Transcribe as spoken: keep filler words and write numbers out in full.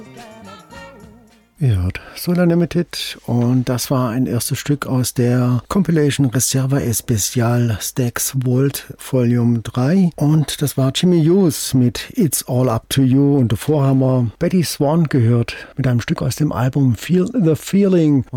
Ihr hört Solar Limited und das war ein erstes Stück aus der Compilation Reserva Especial Stax Vault Volume drei und das war Jimmy Hughes mit It's All Up To You und davor haben wir Betty Swan gehört mit einem Stück aus dem Album Feel the Feeling.